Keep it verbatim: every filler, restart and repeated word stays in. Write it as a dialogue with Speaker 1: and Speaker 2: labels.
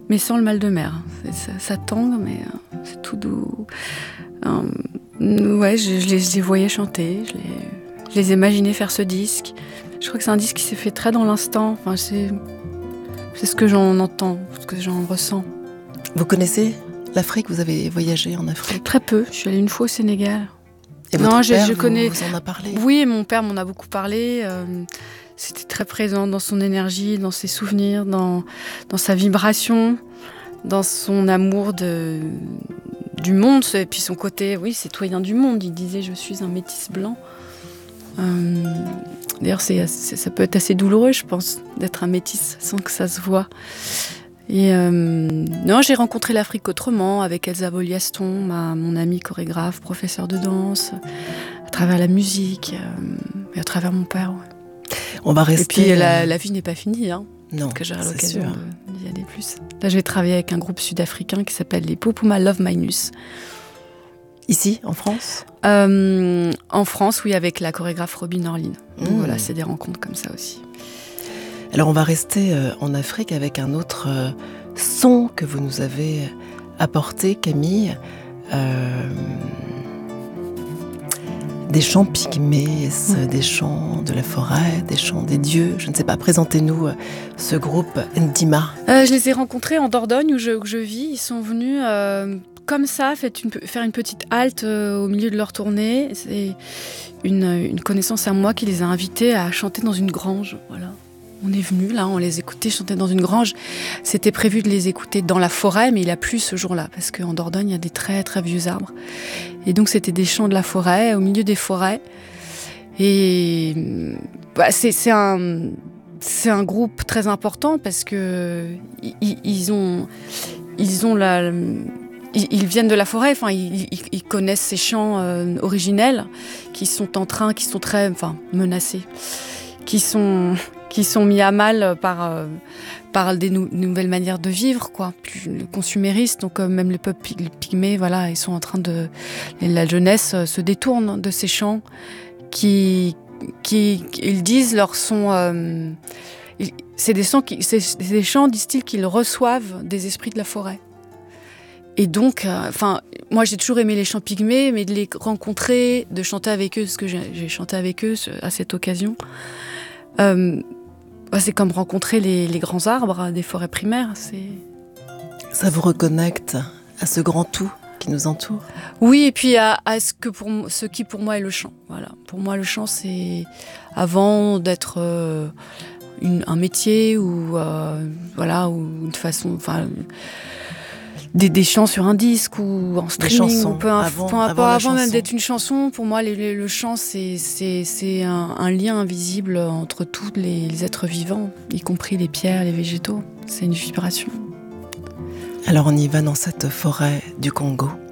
Speaker 1: mais sans le mal de mer. C'est, ça, ça tangue, mais euh, c'est tout doux. Euh, ouais, je, je, les, je les voyais chanter, je les, je les imaginais faire ce disque. Je crois que c'est un disque qui s'est fait très dans l'instant. Enfin, c'est, c'est ce que j'en entends, ce que j'en ressens.
Speaker 2: Vous connaissez l'Afrique? Vous avez voyagé en Afrique?
Speaker 1: Très peu. Je suis allée une fois au Sénégal.
Speaker 2: Et votre
Speaker 1: non,
Speaker 2: père,
Speaker 1: je, je
Speaker 2: vous,
Speaker 1: connais...
Speaker 2: vous en a parlé?
Speaker 1: Oui, mon père m'en a beaucoup parlé. Euh, c'était très présent dans son énergie, dans ses souvenirs, dans, dans sa vibration, dans son amour de, du monde, et puis son côté, oui, citoyen du monde. Il disait « je suis un métis blanc euh, ». D'ailleurs, c'est, c'est, ça peut être assez douloureux, je pense, d'être un métis sans que ça se voit. Et euh, non, j'ai rencontré l'Afrique autrement, avec Elsa Boliaston, ma, mon amie chorégraphe, professeure de danse, à travers la musique, euh, et à travers mon père. Ouais.
Speaker 2: On va rester...
Speaker 1: Et puis la, la vie n'est pas finie, hein,
Speaker 2: non,
Speaker 1: que j'aurai
Speaker 2: c'est
Speaker 1: l'occasion
Speaker 2: sûr.
Speaker 1: de, d'y aller plus. Là, je vais travailler avec un groupe sud-africain qui s'appelle les Popuma Love Minus.
Speaker 2: Ici, en France?
Speaker 1: euh, En France, oui, avec la chorégraphe Robin Orlin. Donc
Speaker 2: mmh.
Speaker 1: voilà, c'est des rencontres comme ça aussi.
Speaker 2: Alors on va rester euh, en Afrique avec un autre euh, son que vous nous avez apporté, Camille. Euh, des chants pygmées, mmh. des chants de la forêt, des chants des dieux. Je ne sais pas, présentez-nous euh, ce groupe Ndima.
Speaker 1: Euh, je les ai rencontrés en Dordogne où je, où je vis. Ils sont venus... Euh, comme ça, une, faire une petite halte euh, au milieu de leur tournée. C'est une, une connaissance à moi qui les a invités à chanter dans une grange. Voilà. On est venus, là, on les écoutait chanter dans une grange. C'était prévu de les écouter dans la forêt, mais il a plu ce jour-là, parce qu'en Dordogne, il y a des très, très vieux arbres. Et donc, c'était des chants de la forêt, au milieu des forêts. Et bah, c'est, c'est, un, c'est un groupe très important, parce que ils, ils ont... Ils ont la... Ils viennent de la forêt, enfin, ils, ils, ils connaissent ces chants euh, originels qui sont en train, qui sont très, enfin, menacés, qui sont, qui sont mis à mal par, euh, par des nou- nouvelles manières de vivre, quoi. Le consumériste, donc euh, même les peuples les pygmées, voilà, ils sont en train de, la jeunesse euh, se détourne de ces chants qui, qui, ils disent leur son. Euh, ils, c'est des chants, qui, c'est, c'est des chants, disent-ils, qu'ils reçoivent des esprits de la forêt. Et donc, enfin, euh, moi j'ai toujours aimé les chants pygmées, mais de les rencontrer, de chanter avec eux, parce que j'ai, j'ai chanté avec eux à cette occasion, euh, c'est comme rencontrer les, les grands arbres des forêts primaires. C'est...
Speaker 2: Ça vous reconnecte à ce grand tout qui nous entoure?
Speaker 1: Oui, et puis à, à ce, que pour, ce qui pour moi est le chant. Voilà. Pour moi, le chant, c'est avant d'être euh, une, un métier ou, euh, voilà, ou une façon... Enfin, Des, des chants sur un disque ou en streaming,
Speaker 2: chansons,
Speaker 1: ou peu, un,
Speaker 2: avant,
Speaker 1: peu,
Speaker 2: avant,
Speaker 1: peu avant
Speaker 2: chanson.
Speaker 1: Même d'être une chanson. Pour moi, les, les, le chant, c'est, c'est, c'est un, un lien invisible entre tous les, les êtres vivants, y compris les pierres, les végétaux. C'est une vibration.
Speaker 2: Alors on y va dans cette forêt du Congo.